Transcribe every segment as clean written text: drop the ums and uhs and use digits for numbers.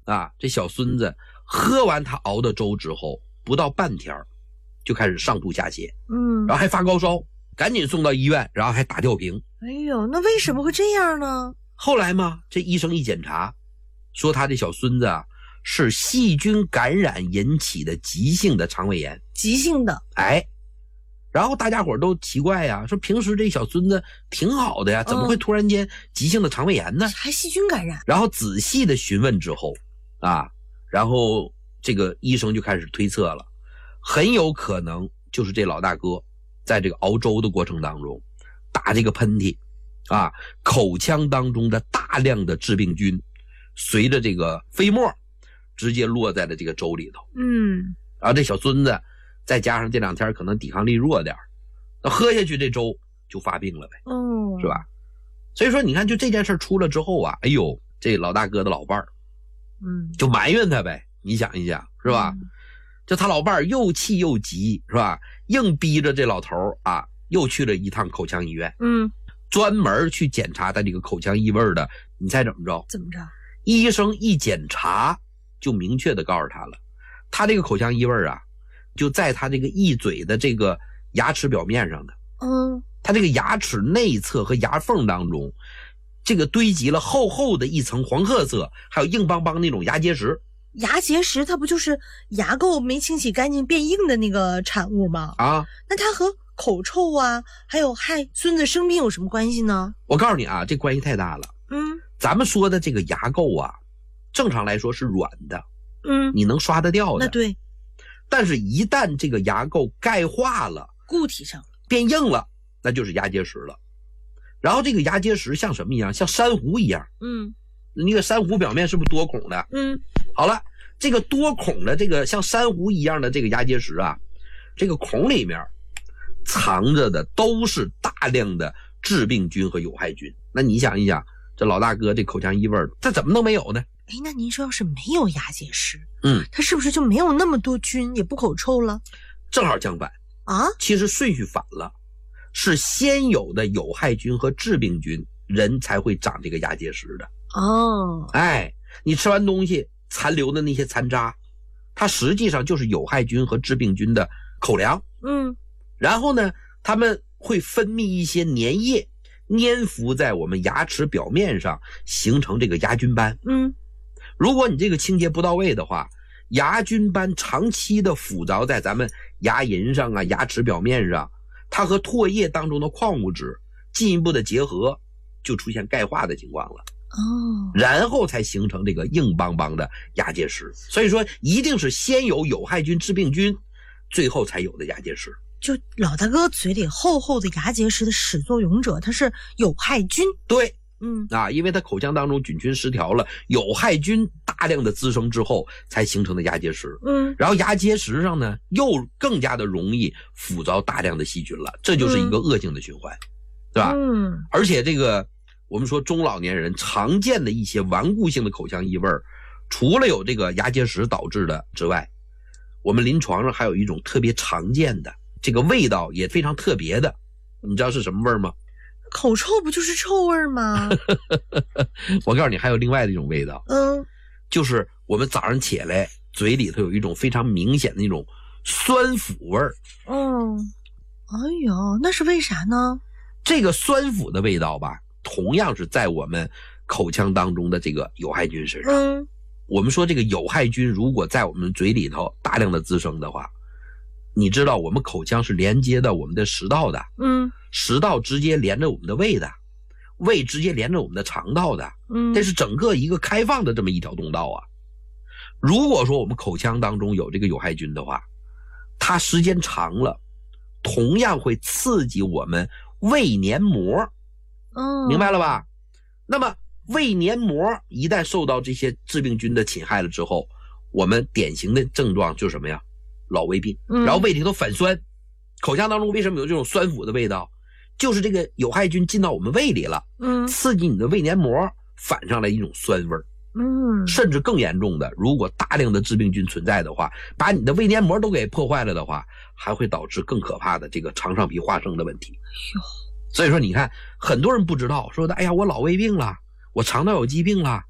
啊，这小孙子喝完他熬的粥之后，不到半天就开始上吐下泻，然后还发高烧，赶紧送到医院，然后还打吊瓶。 哎呦，那为什么会这样呢？ 后来嘛，这医生一检查，说他这小孙子啊是细菌感染引起的急性的肠胃炎。 急性的。 哎，然后大家伙都奇怪呀，说平时这小孙子挺好的呀，怎么会突然间急性的肠胃炎呢？ 还细菌感染。 然后仔细的询问之后啊，然后这个医生就开始推测了，很有可能就是这老大哥在这个熬粥的过程当中打这个喷嚏啊，口腔当中的大量的致病菌随着这个飞沫直接落在了这个粥里头。然后这小孙子再加上这2天可能抵抗力弱点，那喝下去这粥就发病了呗，是吧？所以说你看，就这件事出了之后啊，哎呦，这老大哥的老伴儿就埋怨他呗，你想一想是吧？就他老伴儿又气又急是吧？硬逼着这老头啊又去了一趟口腔医院，专门去检查他这个口腔异味的。你猜怎么着？ 怎么着？ 医生一检查就明确的告诉他了，他这个口腔异味啊就在他这个一嘴的这个牙齿表面上的。他这个牙齿内侧和牙缝当中这个堆积了厚厚的一层黄褐色还有硬邦邦那种牙结石。 牙结石它不就是牙垢没清洗干净变硬的那个产物吗？那它和口臭啊还有害孙子生病有什么关系呢？ 我告诉你啊，这关系太大了。咱们说的这个牙垢啊正常来说是软的，你能刷得掉的。 那对。 但是一旦这个牙垢钙化了， 固体上了， 变硬了，那就是牙结石了。然后这个牙结石像什么一样？像珊瑚一样。那个珊瑚表面是不是多孔的？好了，这个多孔的这个像珊瑚一样的这个牙结石啊，这个孔里面藏着的都是大量的致病菌和有害菌。那你想一想，这老大哥这口腔异味这怎么能没有呢？ 那您说要是没有牙结石，它是不是就没有那么多菌，也不口臭了？ 正好相反啊，其实顺序反了，是先有的有害菌和致病菌，人才会长这个牙结石的。你吃完东西残留的那些残渣，它实际上就是有害菌和致病菌的口粮。然后呢，它们会分泌一些粘液，粘附在我们牙齿表面上，形成这个牙菌斑。如果你这个清洁不到位的话，牙菌斑长期的附着在咱们牙龈上啊、牙齿表面上，它和唾液当中的矿物质进一步的结合，就出现钙化的情况了。然后才形成这个硬邦邦的牙结石。所以说一定是先有有害菌致病菌，最后才有的牙结石。 就老大哥嘴里厚厚的牙结石的始作俑者，它是有害菌。 对，因为它口腔当中菌群失调了，有害菌大量的滋生之后才形成的牙结石。然后牙结石上呢又更加的容易附着大量的细菌了，这就是一个恶性的循环，对吧？而且这个我们说中老年人常见的一些顽固性的口腔异味，除了有这个牙结石导致的之外，我们临床上还有一种特别常见的，这个味道也非常特别的，你知道是什么味吗？ 口臭不就是臭味吗？ 我告诉你，还有另外的一种味道，就是我们早上起来嘴里头有一种非常明显的那种酸腐味儿。 哎呦，那是为啥呢？ 这个酸腐的味道吧，同样是在我们口腔当中的这个有害菌身上。我们说这个有害菌如果在我们嘴里头大量的滋生的话，你知道我们口腔是连接到我们的食道的，食道直接连着我们的胃的，胃直接连着我们的肠道的，这是整个一个开放的这么一条通道啊。如果说我们口腔当中有这个有害菌的话，它时间长了同样会刺激我们胃黏膜。明白了吧？那么胃黏膜一旦受到这些致病菌的侵害了之后，我们典型的症状就是什么呀？老胃病。然后胃里头反酸，口腔当中为什么有这种酸腐的味道？就是这个有害菌进到我们胃里了，刺激你的胃黏膜，反上来一种酸味儿。甚至更严重的，如果大量的致病菌存在的话，把你的胃黏膜都给破坏了的话，还会导致更可怕的这个肠上皮化生的问题。所以说你看，很多人不知道，说的哎呀，我老胃病了，我肠道有疾病了，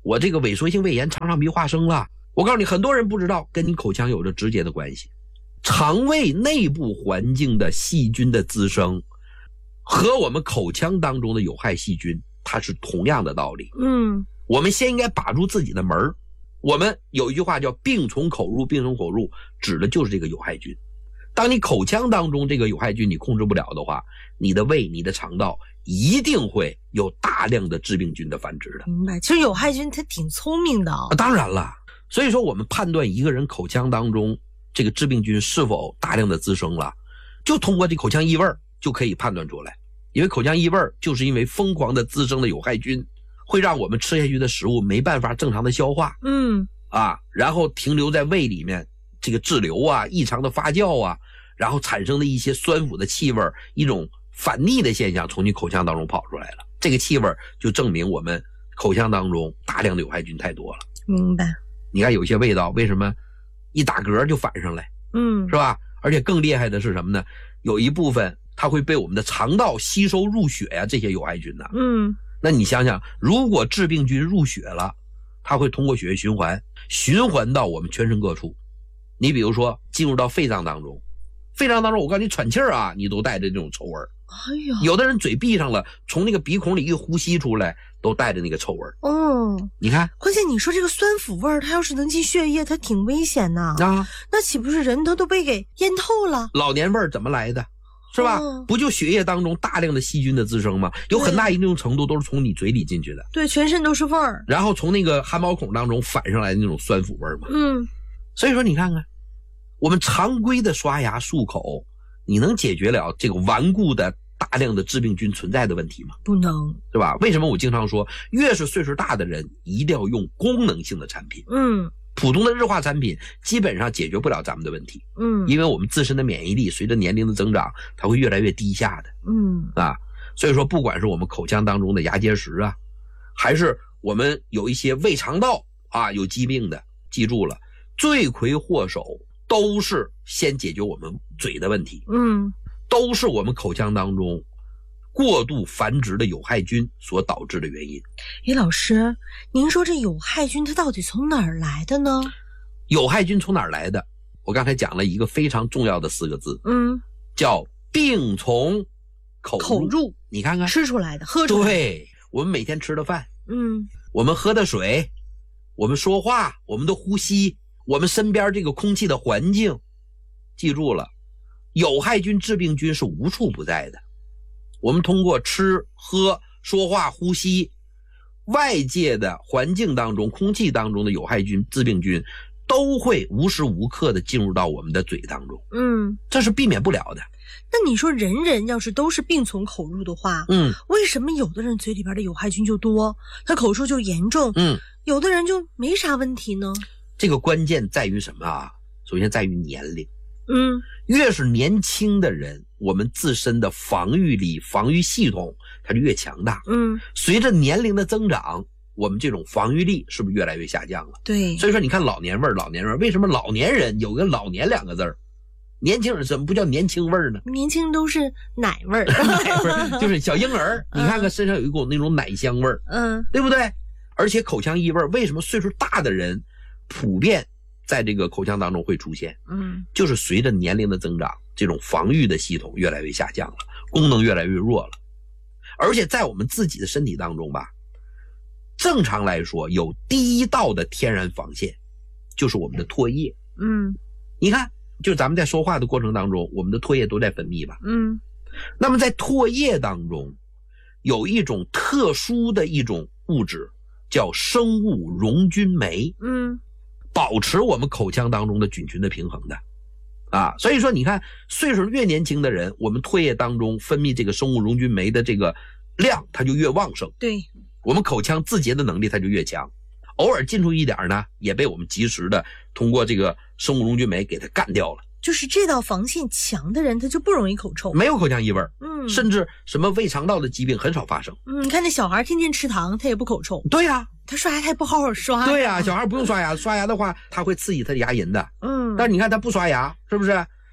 我这个萎缩性胃炎肠上壁化生了。我告诉你，很多人不知道，跟你口腔有着直接的关系。肠胃内部环境的细菌的滋生和我们口腔当中的有害细菌，它是同样的道理。我们先应该把住自己的门。我们有一句话叫病从口入，病从口入，指的就是这个有害菌。当你口腔当中这个有害菌你控制不了的话，你的胃、你的肠道一定会有大量的致病菌的繁殖的。 明白，其实有害菌它挺聪明的当然了，所以说我们判断一个人口腔当中这个致病菌是否大量的滋生了，就通过这口腔异味就可以判断出来。因为口腔异味就是因为疯狂的滋生的有害菌，会让我们吃下去的食物没办法正常的消化，然后停留在胃里面，这个滞留啊，异常的发酵啊，然后产生的一些酸腐的气味，一种反逆的现象从你口腔当中跑出来了。这个气味就证明我们口腔当中大量的有害菌太多了。 明白。 你看有些味道为什么一打嗝就反上来，是吧？而且更厉害的是什么呢？有一部分它会被我们的肠道吸收入血呀，这些有害菌呢。那你想想，如果致病菌入血了，它会通过血液循环到我们全身各处。你比如说进入到肺脏当中，我告诉你喘气啊，你都带着这种臭味。有的人嘴闭上了，从那个鼻孔里一呼吸出来都带着那个臭味。你看， 关键你说这个酸腐味它要是能进血液，它挺危险的那岂不是人都被给淹透了？ 老年味怎么来的？是吧？不就血液当中大量的细菌的滋生吗？有很大一定程度都是从你嘴里进去的。 对，全身都是味儿。 然后从那个汗毛孔当中反上来的那种酸腐味嘛。所以说你看看，我们常规的刷牙漱口，你能解决了这个顽固的大量的致病菌存在的问题吗？ 不能， 对吧？为什么我经常说，越是岁数大的人，一定要用功能性的产品。普通的日化产品基本上解决不了咱们的问题。因为我们自身的免疫力随着年龄的增长，它会越来越低下的。所以说不管是我们口腔当中的牙结石啊，还是我们有一些胃肠道有疾病的，记住了，罪魁祸首都是先解决我们嘴的问题。都是我们口腔当中过度繁殖的有害菌所导致的原因。 老师，您说这有害菌它到底从哪儿来的呢？ 有害菌从哪儿来的？我刚才讲了一个非常重要的4个字，叫病从口入。你看看， 吃出来的，喝出来的。 对，我们每天吃的饭，我们喝的水，我们说话，我们的呼吸，我们身边这个空气的环境，记住了，有害菌、致病菌是无处不在的。我们通过吃、喝、说话、呼吸，外界的环境当中、空气当中的有害菌、致病菌都会无时无刻的进入到我们的嘴当中。这是避免不了的。 那你说人要是都是病从口入的话，为什么有的人嘴里边的有害菌就多，他口臭就严重，有的人就没啥问题呢？ 这个关键在于什么啊？首先在于年龄。越是年轻的人，我们自身的防御力、防御系统它就越强大。随着年龄的增长，我们这种防御力是不是越来越下降了？ 对。 所以说你看老年味，为什么老年人有个老年2个字？年轻人怎么不叫年轻味呢？ 年轻人都是奶味奶味就是小婴儿，你看看身上有一股那种奶香味儿，对不对？而且口腔异味，为什么岁数大的人普遍在这个口腔当中会出现？就是随着年龄的增长，这种防御的系统越来越下降了，功能越来越弱了。而且在我们自己的身体当中吧，正常来说有第一道的天然防线，就是我们的唾液。你看，就咱们在说话的过程当中，我们的唾液都在分泌吧。那么在唾液当中有一种特殊的一种物质叫生物溶菌酶，保持我们口腔当中的菌群的平衡的所以说你看，岁数越年轻的人，我们唾液当中分泌这个生物溶菌酶的这个量它就越旺盛， 对， 我们口腔自洁的能力它就越强。偶尔进出一点呢，也被我们及时的通过这个生物溶菌酶给它干掉了。 就是这道防线强的人，他就不容易口臭， 没有口腔异味，甚至什么胃肠道的疾病很少发生。 你看那小孩天天吃糖，他也不口臭。 对呀， 他刷牙他也不好好刷。 对呀，小孩不用刷牙，刷牙的话他会刺激他的牙龈的。但是你看他不刷牙，是不是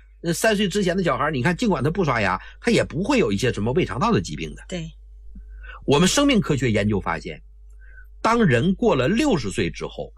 ？3岁之前的小孩，你看尽管他不刷牙，他也不会有一些什么胃肠道的疾病的。 对， 我们生命科学研究发现， 当人过了60岁之后，